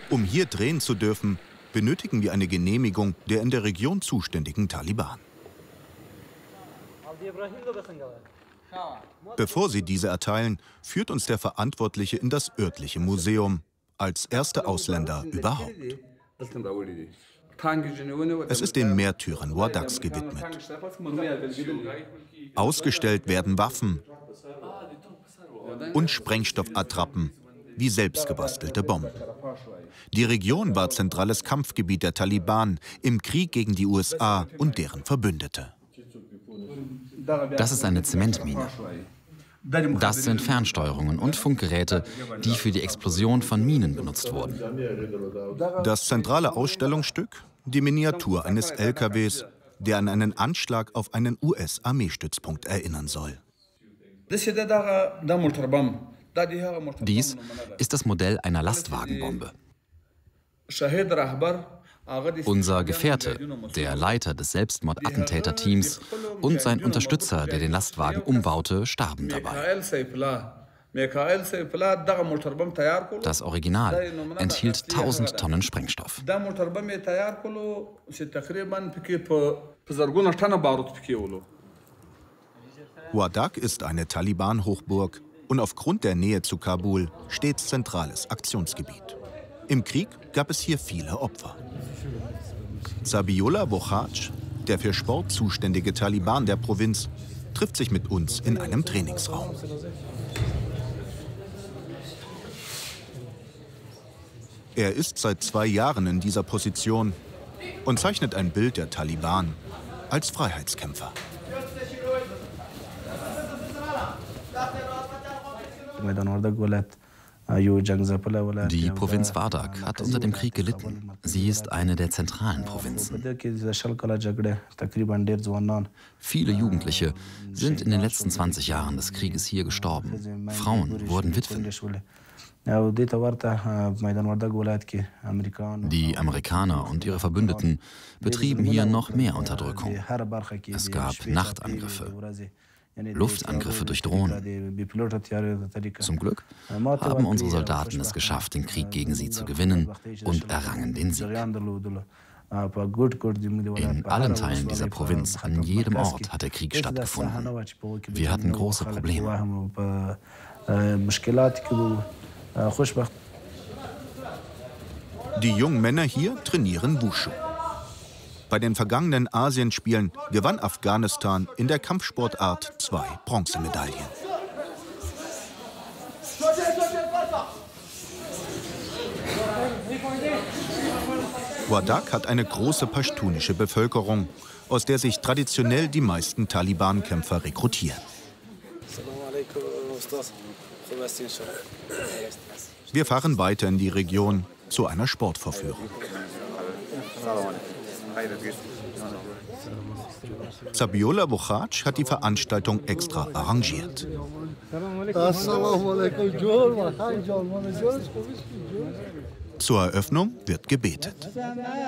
Um hier drehen zu dürfen, benötigen wir eine Genehmigung der in der Region zuständigen Taliban. Bevor sie diese erteilen, führt uns der Verantwortliche in das örtliche Museum, als erster Ausländer überhaupt. Es ist den Märtyrern Wardaks gewidmet. Ausgestellt werden Waffen und Sprengstoffattrappen wie selbstgebastelte Bomben. Die Region war zentrales Kampfgebiet der Taliban im Krieg gegen die USA und deren Verbündete. Das ist eine Zementmine. Das sind Fernsteuerungen und Funkgeräte, die für die Explosion von Minen benutzt wurden. Das zentrale Ausstellungsstück, die Miniatur eines LKWs, der an einen Anschlag auf einen US-Armeestützpunkt erinnern soll. Dies ist das Modell einer Lastwagenbombe. Unser Gefährte, der Leiter des Selbstmordattentäterteams und sein Unterstützer, der den Lastwagen umbaute, starben dabei. Das Original enthielt 1000 Tonnen Sprengstoff. Wardak ist eine Taliban-Hochburg und aufgrund der Nähe zu Kabul stets zentrales Aktionsgebiet. Im Krieg gab es hier viele Opfer. Zabihullah Bukhac, der für Sport zuständige Taliban der Provinz, trifft sich mit uns in einem Trainingsraum. Er ist seit 2 Jahren in dieser Position und zeichnet ein Bild der Taliban als Freiheitskämpfer. Die Provinz Wardak hat unter dem Krieg gelitten. Sie ist eine der zentralen Provinzen. Viele Jugendliche sind in den letzten 20 Jahren des Krieges hier gestorben. Frauen wurden Witwen. Die Amerikaner und ihre Verbündeten betrieben hier noch mehr Unterdrückung. Es gab Nachtangriffe, Luftangriffe durch Drohnen. Zum Glück haben unsere Soldaten es geschafft, den Krieg gegen sie zu gewinnen und errangen den Sieg. In allen Teilen dieser Provinz, an jedem Ort, hat der Krieg stattgefunden. Wir hatten große Probleme. Die jungen Männer hier trainieren Wushu. Bei den vergangenen Asienspielen gewann Afghanistan in der Kampfsportart 2 Bronzemedaillen. Wardak hat eine große pashtunische Bevölkerung, aus der sich traditionell die meisten Taliban-Kämpfer rekrutieren. Wir fahren weiter in die Region zu einer Sportvorführung. Zabihullah Bukhac hat die Veranstaltung extra arrangiert. Zur Eröffnung wird gebetet.